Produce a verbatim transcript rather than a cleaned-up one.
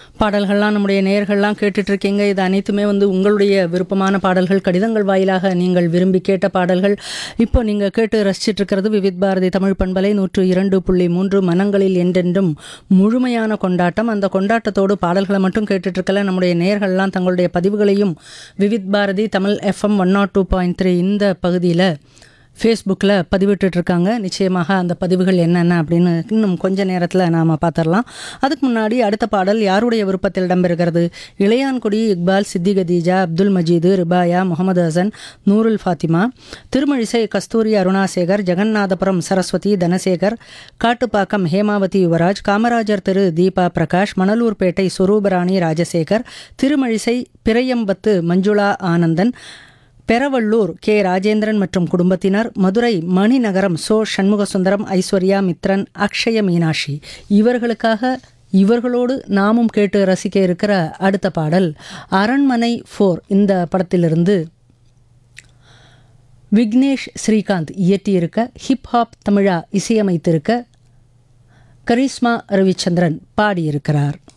பாடல்கள்லாம் நம்முடைய நேயர்கள்லாம் கேட்டுட்டு இருக்கீங்க. இது அனைத்துமே வந்து உங்களுடைய விருப்பமான பாடல்கள், கடிதங்கள் வாயிலாக நீங்கள் விரும்பி கேட்ட பாடல்கள். இப்போ நீங்கள் கேட்டு ரசிச்சிட்டு இருக்கிறது விவித் பாரதி தமிழ் பண்பலை நூற்று இரண்டு புள்ளி மூன்று மனங்களில் என்றென்றும் முழுமையான கொண்டாட்டம். அந்த கொண்டாட்டத்தோடு பாடல்களை மட்டும் கேட்டுட்டு இருக்கல, நம்முடைய நேயர்கள்லாம் தங்களுடைய பதிவுகளையும் Vividh Bharathi Tamil FM one not two point three இந்த பகுதியில் ஃபேஸ்புக்கில் பதிவிட்டுருக்காங்க. நிச்சயமாக அந்த பதிவுகள் என்னென்ன அப்படின்னு இன்னும் கொஞ்ச நேரத்தில் நாம் பார்த்துடலாம். அதுக்கு முன்னாடி அடுத்த பாடல் யாருடைய விருப்பத்தில் இடம்பெறுகிறது? இளையான்குடி இக்பால், சித்தி கதீஜா, அப்துல் மஜீது, ரிபாயா, முகமது ஹசன், நூருல் ஃபாத்திமா, திருமழிசை கஸ்தூரி அருணாசேகர், ஜெகநாதபுரம் சரஸ்வதி தனசேகர், காட்டுப்பாக்கம் ஹேமாவதி யுவராஜ், காமராஜர் திரு தீபா பிரகாஷ், மணலூர்பேட்டை சுரூபராணி ராஜசேகர், திருமழிசை பிறையம்பத்து மஞ்சுளா ஆனந்தன், பெரவள்ளூர் கே ராஜேந்திரன் மற்றும் குடும்பத்தினர், மதுரை மணிநகரம் சோ சண்முகசுந்தரம், ஐஸ்வர்யா மித்ரன், அக்ஷய மீனாட்சி. இவர்களுக்காக இவர்களோடு நாமும் கேட்டு ரசிக்க இருக்கிற அடுத்த பாடல் அரண்மனை ஃபோர் இந்த படத்திலிருந்து விக்னேஷ் ஸ்ரீகாந்த் இயற்றியிருக்க, ஹிப்ஹாப் தமிழா இசையமைத்திருக்க, கரிஷ்மா ரவிச்சந்திரன் பாடியிருக்கிறார்.